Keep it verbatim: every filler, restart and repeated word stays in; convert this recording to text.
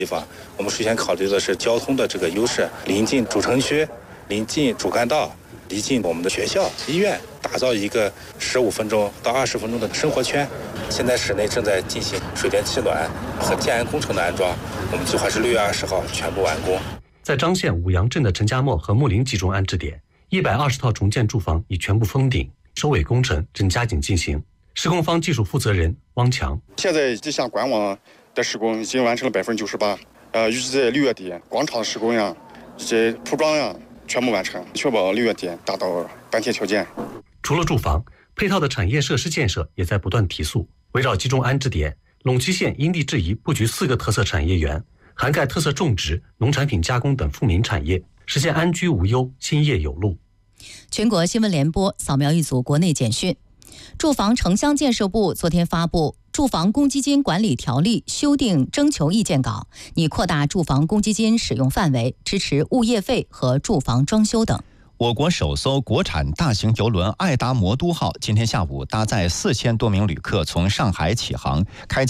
地方，我们首先考虑的是交通的这个优势，临近主城区，临近主干道，临近我们的学校、医院，打造一个十五分钟到二十分钟的生活圈。现在室内正在进行水电气暖和建安工程的安装，我们计划是六月二十号全部完工。 在张县五杨镇的陈家磨和木林集中安置点，一百二十套重建住房已全部封顶，收尾工程正加紧进行。施工方技术负责人汪强： 现在这项管网的施工已经完成了百分之九十八，呃，预计在六月底广场的施工呀，以及铺装呀全部完成，确保六月底达到搬贴条件。 除了住房，配套的产业设施建设也在不断提速。围绕集中安置点，陇西县因地制宜布局四个特色产业园，涵盖特色种植、农产品加工等富民产业，实现安居无忧、兴业有路。 全国新闻联播扫描一组国内简讯。住房城乡建设部昨天发布《住房公积金管理条例》修订征求意见稿，拟扩大住房公积金使用范围，支持物业费和住房装修等。 我国首艘国产大型邮轮爱达魔都号今天下午搭载四千多名旅客从上海启航，开启